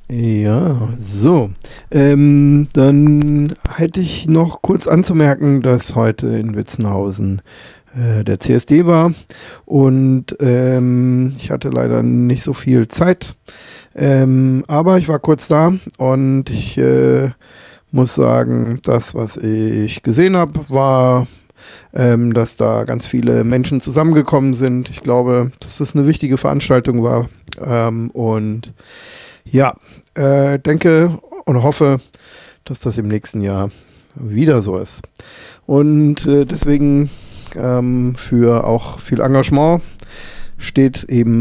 Ja, so. Dann hätte ich noch kurz anzumerken, dass heute in Witzenhausen der CSD war und ich hatte leider nicht so viel Zeit, aber ich war kurz da und ich muss sagen, das, was ich gesehen habe, war, dass da ganz viele Menschen zusammengekommen sind. Ich glaube, dass das eine wichtige Veranstaltung war und ja, denke und hoffe, dass das im nächsten Jahr wieder so ist. Und deswegen für auch viel Engagement steht eben